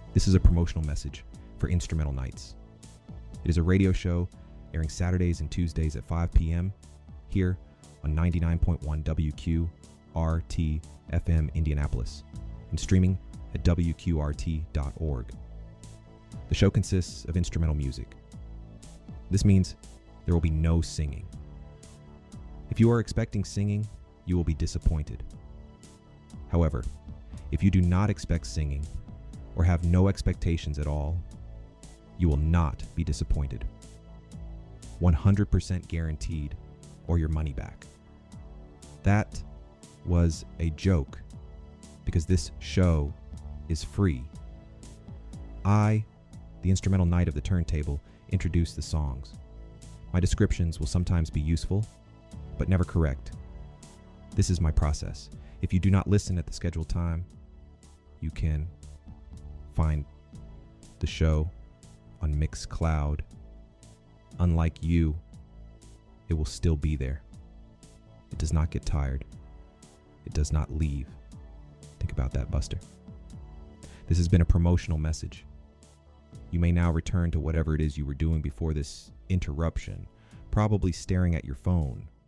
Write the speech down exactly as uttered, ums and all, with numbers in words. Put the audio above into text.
This is a promotional message for Instrumental Nights. It is a radio show airing Saturdays and Tuesdays at five p.m. here on ninety-nine point one W Q R T F M Indianapolis and streaming at W Q R T dot org. The show consists of instrumental music. This means there will be no singing. If you are expecting singing, you will be disappointed. However, if you do not expect singing or have no expectations at all, you will not be disappointed. one hundred percent guaranteed, or your money back. That was a joke because this show is free. I, the instrumental knight of the turntable, introduce the songs. My descriptions will sometimes be useful, but never correct. This is my process. If you do not listen at the scheduled time, you can find the show on Mixcloud. Unlike you, it will still be there. It does not get tired. It does not leave. Think about that, Buster. This has been a promotional message. You may now return to whatever it is you were doing before this interruption, probably staring at your phone